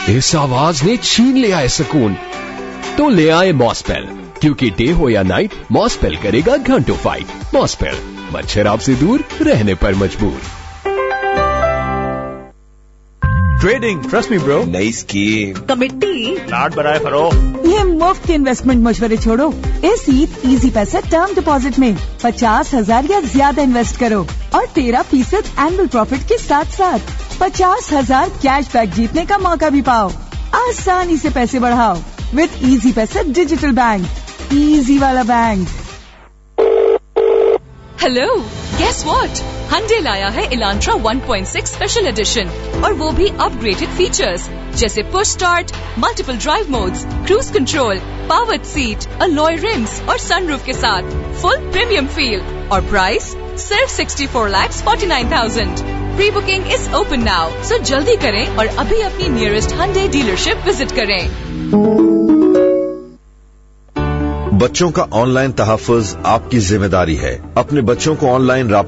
इस आवाज ने छीन लिया है सुकून। तो ले आए मॉसपेल, क्योंकि डे हो या नाइट, मॉसपेल करेगा घंटों फाइट। मॉसपेल, मच्छर आपसे दूर, रहने पर मजबूर। Trading, trust me bro. नई स्कीम, कमिटी, प्लाट बनाए करो। ये मुफ्त इन्वेस्टमेंट मशवरे छोड़ो। इस इजी पैसा टर्म डिपॉजिट में 50,000 या ज्यादा इन्वेस्ट करो और 13% एनुअल प्रॉफिट के साथ साथ 50,000 कैशबैक जीतने का मौका भी पाओ। आसानी से पैसे बढ़ाओ विद इजी पैसा डिजिटल बैंक, इजी वाला bank. Hello, guess what? Hyundai लाया है इलांट्रा 1.6 स्पेशल एडिशन और वो भी अपग्रेडेड फीचर्स जैसे push start, multiple drive modes, cruise control, powered seat, alloy RIMS और सनरूफ के साथ फुल प्रीमियम फील और प्राइस सिर्फ 64,49,000। Pre booking is open now, सो जल्दी करें और अभी अपनी नियरेस्ट Hyundai डीलरशिप विजिट करें। बच्चों का ऑनलाइन तहफ्फुज़ आपकी जिम्मेदारी है। अपने बच्चों को ऑनलाइन